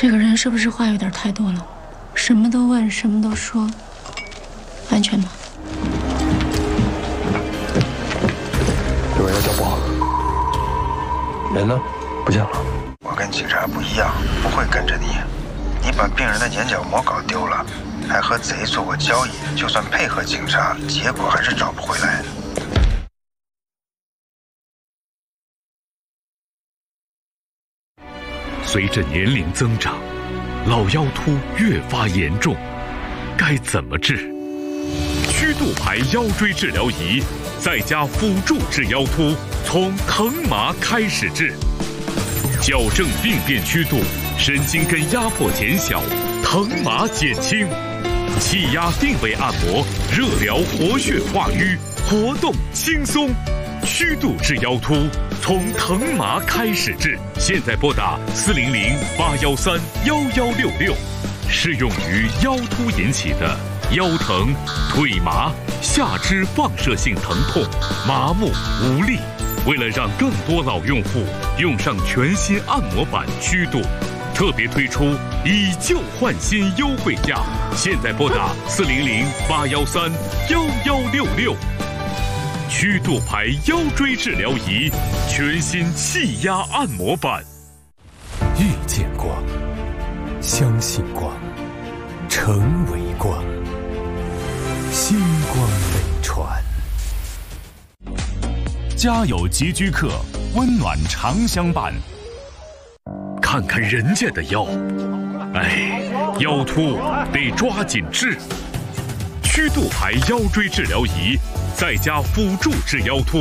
这个人是不是话有点太多了？什么都问，什么都说，安全吗？ 有人要交保，人呢？不见了。 我跟警察不一样，不会跟着你。你把病人的眼角膜搞丢了，还和贼做过交易，就算配合警察，结果还是找不回来。 随着年龄增长，老腰突越发严重，该怎么治？曲度牌腰椎治疗仪在家辅助治腰突，从疼麻开始治，矫正病变曲度，神经根压迫减小，疼麻减轻，气压定位按摩，热疗活血化瘀，活动轻松。曲度治腰突，从疼麻开始治。现在拨打400-813-1166，适用于腰突引起的腰疼、腿麻、下肢放射性疼痛、麻木无力。为了让更多老用户用上全新按摩板曲度，特别推出以旧换新优惠价。现在拨打400-813-1166。曲度牌腰椎治疗仪，全新气压按摩板。 遇见光，相信光，成为光，星光北传。 家有吉居客，温暖常相伴。 看看人家的腰，哎，腰突得抓紧治。曲度牌腰椎治疗仪，在家辅助治腰突，